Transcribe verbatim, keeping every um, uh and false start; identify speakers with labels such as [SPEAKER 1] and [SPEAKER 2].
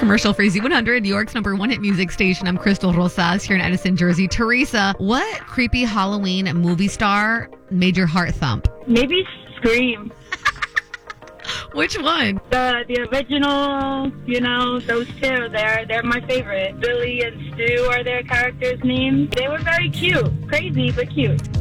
[SPEAKER 1] Commercial free Z one hundred, New York's number one hit music station. I'm Crystal Rosas here in Edison, Jersey. Teresa, what creepy Halloween movie star made your heart thump?
[SPEAKER 2] Maybe Scream.
[SPEAKER 1] Which one?
[SPEAKER 2] The the original, you know, those two, they're, they're my favorite. Billy and Stu are their characters' names. They were very cute. Crazy, but cute.